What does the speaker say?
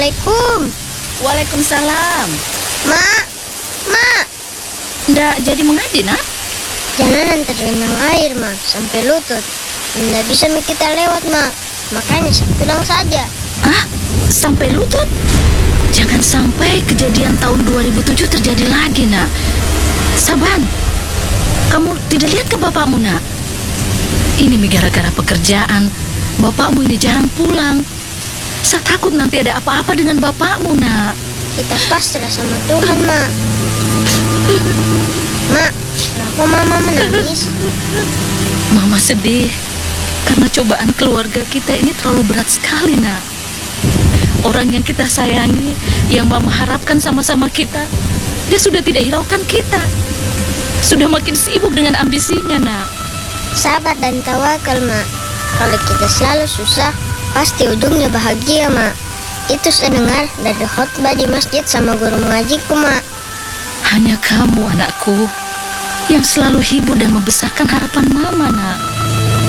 Assalamualaikum. Waalaikumsalam. Mak, Mak, Nggak jadi mengaji, nak? jalanan tergenang air, Mak, sampai lutut. Nggak bisa kita lewat, Mak. Makanya saya pulang saja. Ah, sampai lutut? Jangan sampai kejadian tahun 2007 terjadi lagi, nak. Saban, kamu tidak lihat ke bapakmu, nak? Ini gara-gara pekerjaan. Bapakmu ini jarang pulang. Saya takut nanti ada apa-apa dengan bapakmu, nak. Kita pasrah sama Tuhan, Mak. Mak, kenapa Mama menangis? Mama sedih karena cobaan keluarga kita ini terlalu berat sekali, nak. Orang yang kita sayangi, yang Mama harapkan sama-sama kita, dia sudah tidak hiraukan kita. Sudah makin sibuk dengan ambisinya, nak. Sabar dan tawakal, Mak. Kalau kita selalu susah, pasti ujungnya bahagia, Mak. Itu saya dengar dari khotbah di masjid sama guru mengajiku, Mak. Hanya kamu, anakku, yang selalu hibur dan membesarkan harapan Mama, nak.